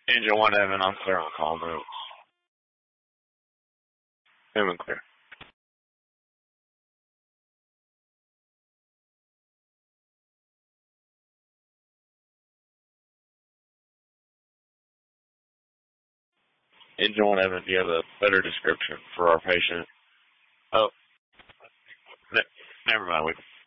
Engine 1 Evan, I'm clear on call notes. Evan clear. Engine 1 Evan, do you have a better description for our patient? Oh, never mind.